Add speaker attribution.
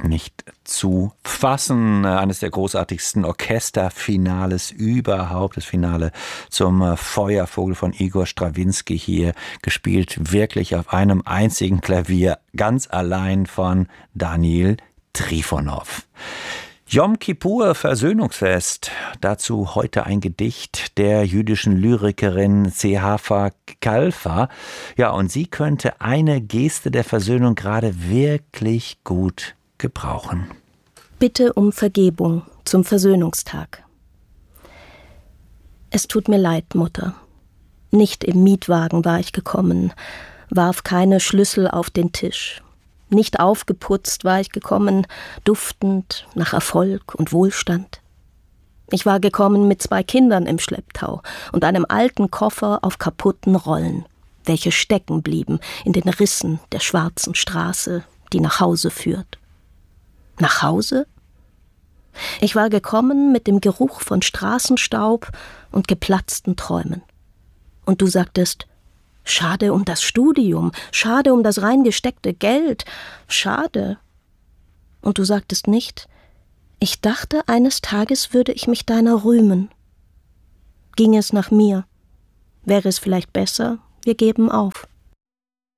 Speaker 1: nicht zu fassen. Eines der großartigsten Orchesterfinales überhaupt. Das Finale zum Feuervogel von Igor Strawinski hier gespielt. Wirklich auf einem einzigen Klavier, ganz allein von Daniil Trifonov. Yom Kippur, Versöhnungsfest. Dazu heute ein Gedicht der jüdischen Lyrikerin Zehafa Kalfa. Ja, und sie könnte eine Geste der Versöhnung gerade wirklich gut gebrauchen.
Speaker 2: Bitte um Vergebung zum Versöhnungstag. Es tut mir leid, Mutter. Nicht im Mietwagen war ich gekommen, warf keine Schlüssel auf den Tisch. Nicht aufgeputzt war ich gekommen, duftend nach Erfolg und Wohlstand. Ich war gekommen mit 2 Kindern im Schlepptau und einem alten Koffer auf kaputten Rollen, welche stecken blieben in den Rissen der schwarzen Straße, die nach Hause führt. Nach Hause? Ich war gekommen mit dem Geruch von Straßenstaub und geplatzten Träumen. Und du sagtest: Schade um das Studium, schade um das reingesteckte Geld, schade. Und du sagtest nicht: Ich dachte, eines Tages würde ich mich deiner rühmen. Ging es nach mir, wäre es vielleicht besser, wir geben auf.